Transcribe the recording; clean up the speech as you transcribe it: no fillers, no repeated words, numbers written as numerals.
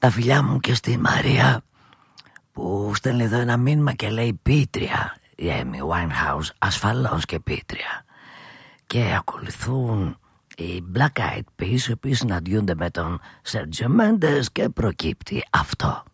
Τα φιλιά μου και στη Μαρία που στέλνει εδώ ένα μήνυμα και λέει πίτρια. Η Amy Winehouse ασφαλώς και πίτρια. Και ακολουθούν οι Black Eyed Peas, οι οποίοι συναντιούνται με τον Sergio Mendes και προκύπτει αυτό.